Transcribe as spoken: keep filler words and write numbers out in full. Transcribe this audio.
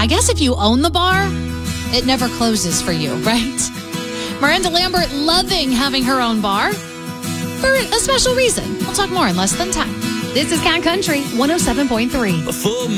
I guess if you own the bar, it never closes for you, right? Miranda Lambert loving having her own bar for a special reason. We'll talk more in less than ten. This is Cat Country one oh seven point three.